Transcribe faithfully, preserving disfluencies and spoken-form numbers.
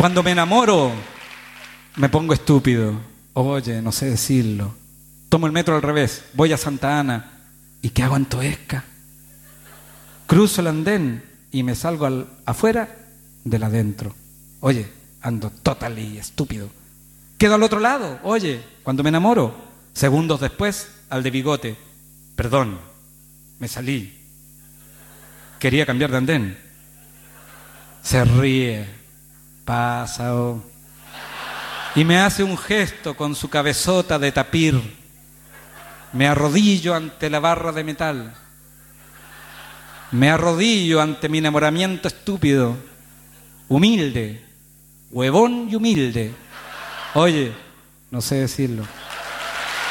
Cuando me enamoro, me pongo estúpido. Oye, no sé decirlo. Tomo el metro al revés, voy a Santa Ana. ¿Y qué hago en Toesca? Cruzo el andén y me salgo al, afuera del adentro. Oye, ando totally estúpido. Quedo al otro lado. Oye, cuando me enamoro, segundos después, al de bigote. Perdón, me salí. Quería cambiar de andén. Se ríe. Pasa. Oh. Y me hace un gesto con su cabezota de tapir. Me arrodillo ante la barra de metal. Me arrodillo ante mi enamoramiento estúpido. Humilde. Huevón y humilde. Oye, no sé decirlo.